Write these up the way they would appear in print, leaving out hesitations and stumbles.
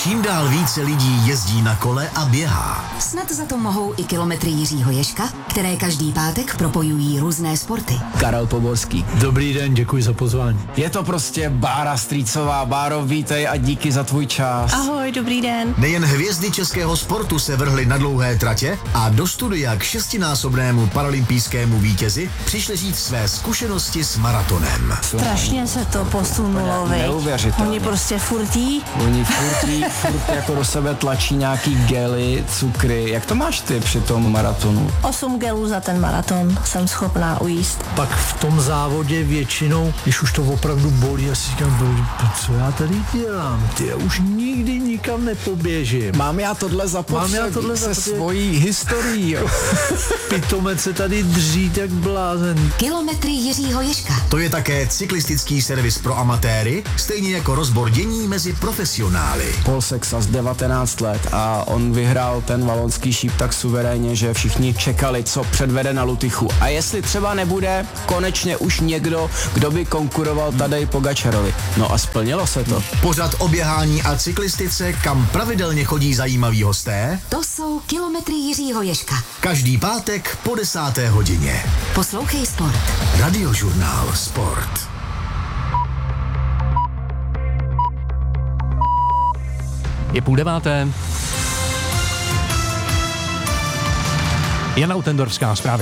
čím dál více lidí jezdí na kole a běhá. Snad za to mohou i kilometry Jiřího Ježka, které každý pátek propojují různé sporty. Karel Poborský. Dobrý den, děkuji za pozvání. Je to prostě Bára Strýcová. Báro, vítej a díky za tvůj čas. Ahoj, dobrý den. Nejen hvězdy českého sportu se vrhly na dlouhé tratě a do studia k 6násobnému paralympijskému vítězi přišli říct své zkušenosti s maratonem. Strašně se to posunulo, Neuvěřitelně. Oni prostě furtí. Oni furt jako do sebe tlačí nějaký gely, cukry. Jak to máš ty při tom maratonu? 8 gelů za ten maraton jsem schopná ujíst. Pak v tom závodě většinou, když už to opravdu bolí, já si říkám, co já tady dělám? Ty, já už nikdy nikam nepoběžím. Mám já tohle zapotřebí se svojí historií, jo. Pitomec se tady dřít jak blázen. Kilometry Jiřího Ježka. To je také cyklistický servis pro amatéry, stejně jako rozbor dění mezi profesionály. Paul Sexas 19 let a on vyhrál ten valonský šíp tak suverénně, že všichni čekali, co předvede na Lutychu. A jestli třeba nebude konečně už někdo, kdo by konkuroval Tadej Pogačarovi. No a splnilo se to. Pořad o běhání a cyklistice, kam pravidelně chodí zajímaví hosté. To jsou kilometry Jiřího Ježka. Každý pátek po 10. hodině. Poslouchej sport. Radiožurnál Sport. Je 8:30. Jana Utendorská zprávy.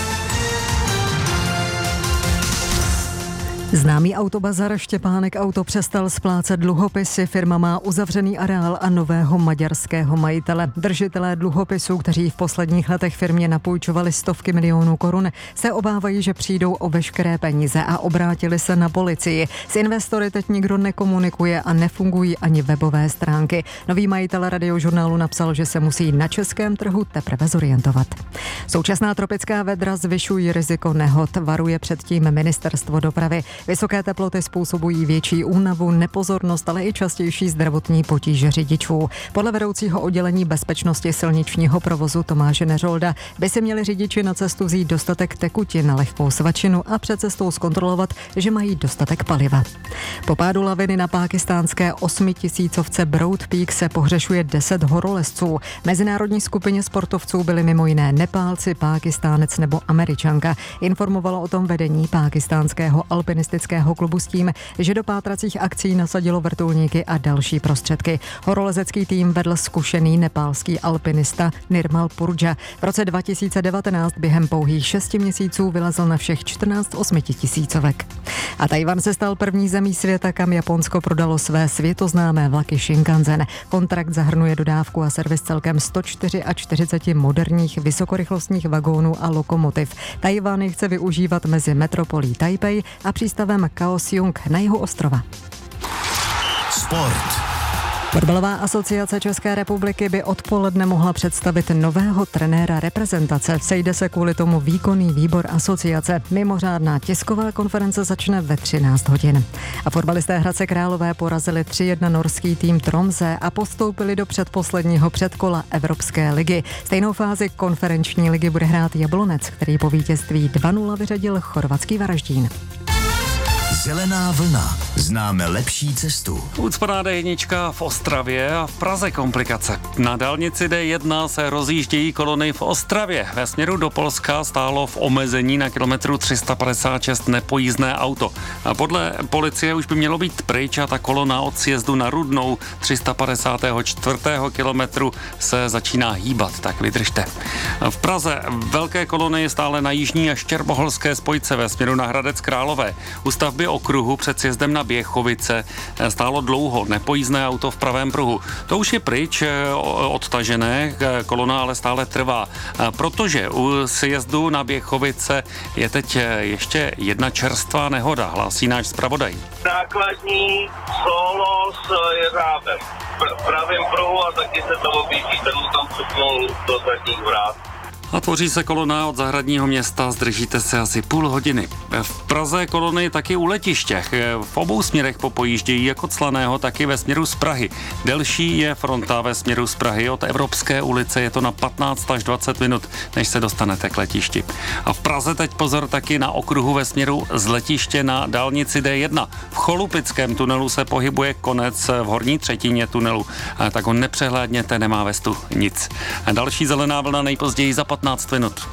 Známý autobazar Štěpánek Auto přestal splácet dluhopisy, firma má uzavřený areál a nového maďarského majitele. Držitelé dluhopisů, kteří v posledních letech firmě napůjčovali stovky milionů korun, se obávají, že přijdou o veškeré peníze a obrátili se na policii. S investory teď nikdo nekomunikuje a nefungují ani webové stránky. Nový majitel Radiožurnálu napsal, že se musí na českém trhu teprve zorientovat. Současná tropická vedra zvyšují riziko nehod, varuje předtím ministerstvo dopravy. Vysoké teploty způsobují větší únavu, nepozornost, ale i častější zdravotní potíže řidičů. Podle vedoucího oddělení bezpečnosti silničního provozu Tomáše Neřolda by si měli řidiči na cestu vzít dostatek tekutin na lehkou svačinu a před cestou zkontrolovat, že mají dostatek paliva. Po pádu laviny na pákistánské 8000 Broad Peak se pohřešuje 10 horolezců. Mezinárodní skupině sportovců byli mimo jiné Nepálci, Pákistánec nebo Američanka. Informovalo o tom vedení pákistánského alpinistického klubu s tím, že do pátracích akcí nasadilo vrtulníky a další prostředky. Horolezecký tým vedl zkušený nepálský alpinista Nirmal Purja. V roce 2019 během pouhých 6 měsíců vylezl na všech 14 8000. A Tajvan se stal první zemí světa, kam Japonsko prodalo své světoznámé vlaky Shinkansen. Kontrakt zahrnuje dodávku a servis celkem 144 moderních vysokorychlostních vagónů a lokomotiv. Tajvan chce využívat mezi metropolí Taipei a přístavem Kaohsiung na jihu ostrova. Sport. Fotbalová asociace České republiky by odpoledne mohla představit nového trenéra reprezentace. Sejde se kvůli tomu výkonný výbor asociace. Mimořádná tisková konference začne ve 13 hodin. A fotbalisté Hradce Králové porazili 3-1 norský tým Tromsø a postoupili do předposledního předkola Evropské ligy. Stejnou fázi konferenční ligy bude hrát Jablonec, který po vítězství 2-0 vyřadil chorvatský Varaždín. Zelená vlna. Známe lepší cestu. Ucpaná D1 v Ostravě a v Praze komplikace. Na dálnici D1 se rozjíždějí kolony v Ostravě. Ve směru do Polska stálo v omezení na kilometru 356 nepojízdné auto. A podle policie už by mělo být pryč a ta kolona od sjezdu na Rudnou 354. kilometru se začíná hýbat, tak vydržte. V Praze velké kolony stále na jižní a štěrboholské spojce ve směru na Hradec Králové. U stavby okruhu před sjezdem na Běchovice stálo dlouho nepojízdné auto v pravém pruhu. To už je pryč, odtažené, kolona ale stále trvá, protože u sjezdu na Běchovice je teď ještě jedna čerstvá nehoda, hlásí náš zpravodaj. Základní solo s jeřábem v pravém pruhu a taky se to objíždí, ten mu tam cuknul do zadních vrát. A tvoří se kolona od Zahradního města, zdržíte se asi půl hodiny. V Praze kolony taky u letiště. V obou směrech popojíždějí jako Claného, taky ve směru z Prahy. Delší je fronta ve směru z Prahy od Evropské ulice, je to na 15 až 20 minut, než se dostanete k letišti. A v Praze teď pozor taky na okruhu ve směru z letiště na dálnici D1. V Cholupickém tunelu se pohybuje konec v horní třetině tunelu, tak ho nepřehlédněte, nemá vestu nic. A další zelená vlna nejpozději za 15 minut.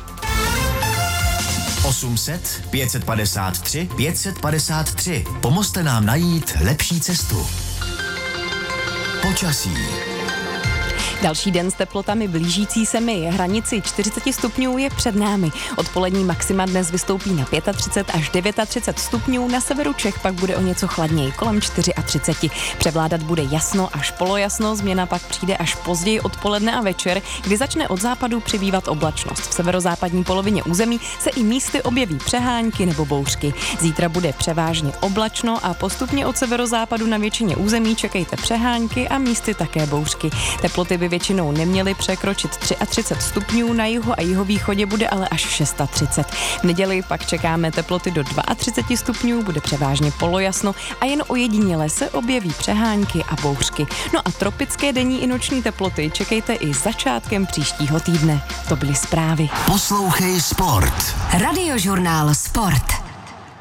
800 553 553. Pomozte nám najít lepší cestu. Počasí. Další den s teplotami blížící se mi hranici 40 stupňů je před námi. Odpolední maxima dnes vystoupí na 35 až 39 stupňů, na severu Čech pak bude o něco chladněji, kolem 34. Převládat bude jasno až polojasno, změna pak přijde až později odpoledne a večer, kdy začne od západu přibývat oblačnost. V severozápadní polovině území se i místy objeví přehánky nebo bouřky. Zítra bude převážně oblačno a postupně od severozápadu na většině území čekejte přehánky a místy také bouřky. Teploty by většinou neměly překročit 33 stupňů, na jihu a jihovýchodě bude ale až 36. V neděli pak čekáme teploty do 32 stupňů, bude převážně polojasno a jen ojediněle se objeví přehánky a bouřky. No a tropické denní i noční teploty čekejte i začátkem příštího týdne. To byly zprávy. Poslouchej Sport. Radiožurnál Sport.